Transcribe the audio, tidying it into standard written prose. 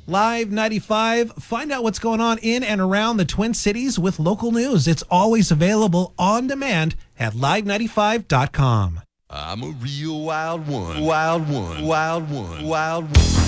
Live 95. Find out what's going on in and around the Twin Cities with local news. It's always available on demand at live95.com. I'm a real wild one. Wild one. Wild one. Wild one.